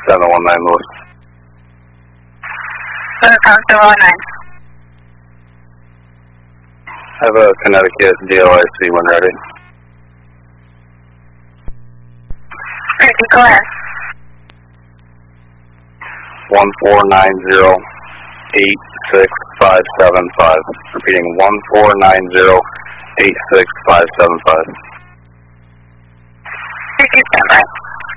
719 Lewis. Lewis, 719. I have a Connecticut DOIC when ready. Ready, go ahead. 149086575. Repeating 149086575. Repeat that, right?